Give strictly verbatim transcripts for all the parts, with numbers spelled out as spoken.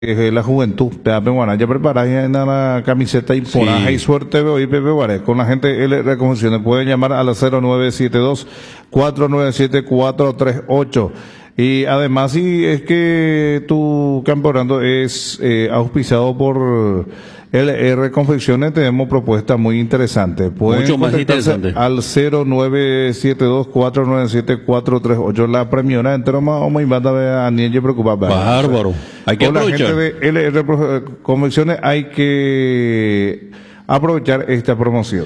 eh, la juventud, Pepe Guará, ya preparás en la camiseta y ponaja Sí. y suerte hoy Pepe Guará. Con la gente L R Convenciones pueden llamar a la cero nueve siete dos, cuatro nueve siete, cuatro tres ocho. Y además, si es que tu campeonato es eh, auspiciado por L R Confecciones, tenemos propuestas muy interesantes. Pueden Mucho más contactarse interesante. al cero nueve siete dos, cuatro nueve siete, cuatro tres ocho. La premiona entera más o más banda a niña preocupa. Bárbaro. Hay que Con la aprovechar. gente de L R Pro- Confecciones hay que aprovechar esta promoción.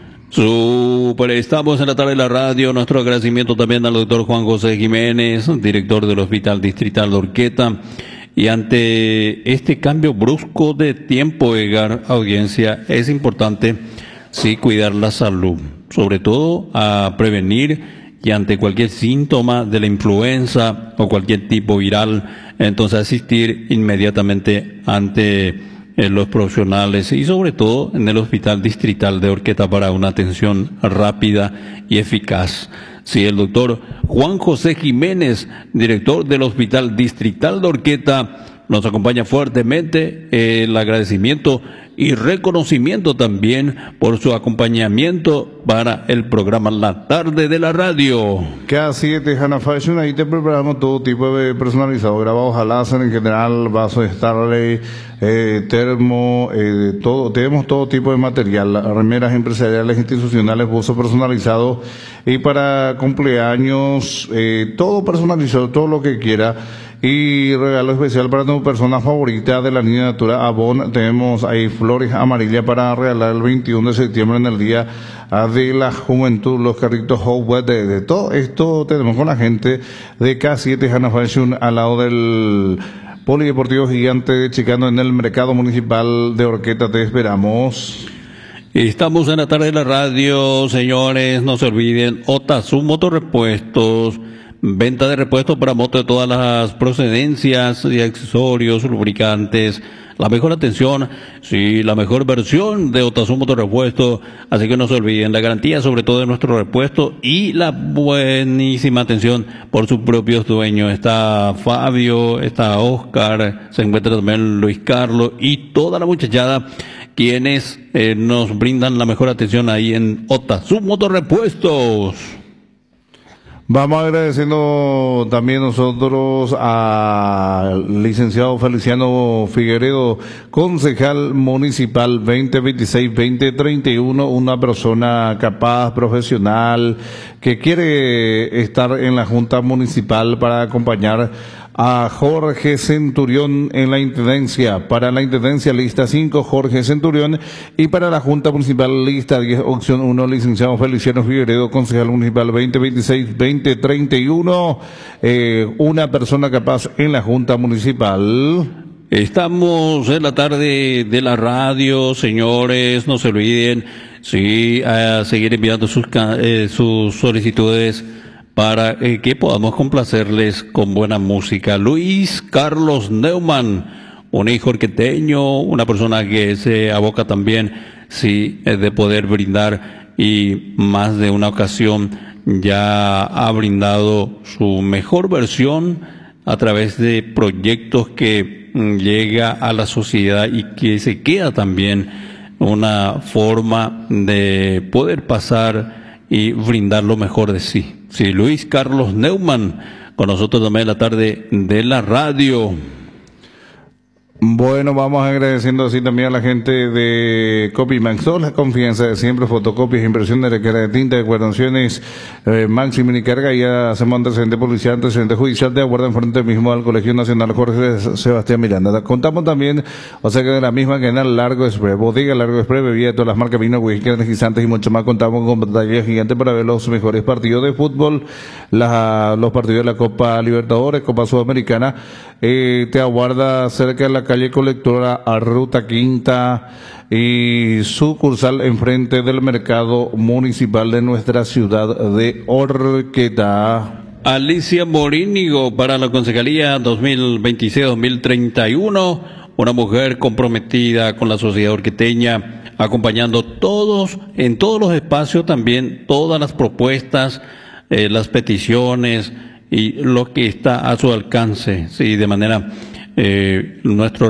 Super, estamos en la tarde de la radio. Nuestro agradecimiento también al doctor Juan José Jiménez, director del Hospital Distrital de Orqueta. Y ante este cambio brusco de tiempo, Edgar, audiencia, es importante, sí, cuidar la salud, sobre todo a prevenir y ante cualquier síntoma de la influenza o cualquier tipo viral, entonces asistir inmediatamente ante eh, los profesionales y sobre todo en el Hospital Distrital de Orqueta para una atención rápida y eficaz. Sí, el doctor Juan José Jiménez, director del Hospital Distrital de Orqueta, nos acompaña fuertemente. Eh, el agradecimiento y reconocimiento también por su acompañamiento para el programa La Tarde de la Radio. Cada siete Hana Fashion, ahí te preparamos todo tipo de personalizado, grabados al láser en general, vasos Starley, eh, termo, eh, todo, tenemos todo tipo de material, remeras empresariales, institucionales, buzos personalizados y para cumpleaños, eh, todo personalizado, todo lo que quiera. Y regalo especial para tu persona favorita de la línea Natura Avon. Tenemos ahí flores amarillas para regalar el veintiuno de septiembre en el Día de la Juventud, los carritos Howard, de, de todo esto tenemos con la gente de K siete Hana Fashion al lado del Polideportivo Gigante de Chicano en el Mercado Municipal de Orqueta. Te esperamos. Estamos en la tarde de la radio, señores, no se olviden, Otazu Motorrepuestos, venta de repuestos para moto de todas las procedencias y accesorios, lubricantes, la mejor atención, sí, la mejor versión de Otazu Motorrepuestos, así que no se olviden, la garantía sobre todo de nuestro repuesto y la buenísima atención por sus propios dueños. Está Fabio, está Oscar, se encuentra también Luis Carlos y toda la muchachada quienes eh, nos brindan la mejor atención ahí en Otazu Motorrepuestos. Vamos agradeciendo también nosotros al licenciado Feliciano Figueredo, concejal municipal veinte veintiséis veinte treinta y uno, una persona capaz, profesional, que quiere estar en la Junta Municipal para acompañar a Jorge Centurión en la Intendencia. Para la Intendencia lista cinco, Jorge Centurión, y para la Junta Municipal lista diez, opción uno, licenciado Feliciano Figueredo, concejal municipal veinte veintiséis veinte treinta y uno, eh, una persona capaz en la Junta Municipal. Estamos en la tarde de la radio, señores, no se olviden, sí, a seguir enviando sus, eh, sus solicitudes para eh, que podamos complacerles con buena música. Luis Carlos Neumann, un hijo orqueteño, una persona que se aboca también, sí, eh, de poder brindar y más de una ocasión ya ha brindado su mejor versión a través de proyectos que mm, llega a la sociedad y que se queda también una forma de poder pasar y brindar lo mejor de sí. Sí, Luis Carlos Neumann, con nosotros también en la tarde de la radio. Bueno, vamos agradeciendo así también a la gente de Copymax, toda la confianza de siempre, fotocopias, impresiones de carga de tinta, de guardaciones, eh, máxima y carga. Ya hacemos antecedente policial, antecedente judicial de acuerdo en frente mismo al Colegio Nacional Jorge Sebastián Miranda. Contamos también, o sea que de la misma que en el Largo Express, bodega Largo Express, bebida de todas las marcas, vino, whisky, energizantes y mucho más. Contamos con pantalla gigante para ver los mejores partidos de fútbol, la, los partidos de la Copa Libertadores, Copa Sudamericana. Eh, te aguarda cerca de la calle Colectora a Ruta Quinta y sucursal enfrente del mercado municipal de nuestra ciudad de Orqueta. Alicia Morínigo para la Concejalía dos mil veintiséis dos mil treinta y uno, una mujer comprometida con la sociedad orqueteña, acompañando todos, en todos los espacios también, todas las propuestas, eh, las peticiones y lo que está a su alcance, sí, de manera eh, nuestro